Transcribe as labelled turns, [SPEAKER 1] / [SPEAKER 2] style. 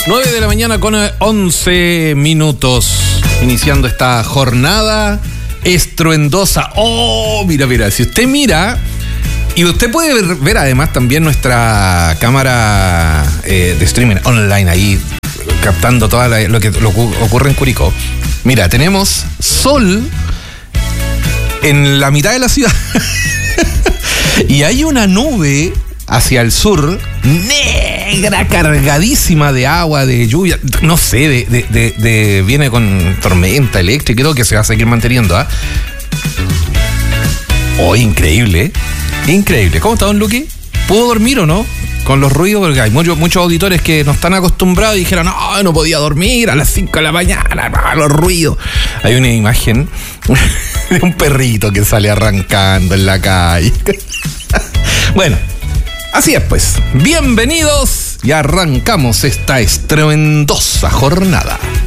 [SPEAKER 1] 9 de la mañana con 11 minutos. Iniciando esta jornada estruendosa. Oh, mira, si usted mira, y usted puede ver además también nuestra cámara de streaming online ahí, captando todo lo que ocurre en Curicó. Mira, tenemos sol en la mitad de la ciudad. Y hay una nube hacia el sur, negra, cargadísima de agua, de lluvia, no sé, viene con tormenta eléctrica, creo que se va a seguir manteniendo, ¿ah? Oh, increíble, increíble. ¿Cómo está, don Luqui? ¿Pudo dormir o no? Con los ruidos, porque hay muchos auditores que no están acostumbrados y dijeron, no podía dormir a las 5 de la mañana, los ruidos. Hay una imagen de un perrito que sale arrancando en la calle. Bueno, así es pues. Bienvenidos y arrancamos esta estruendosa jornada.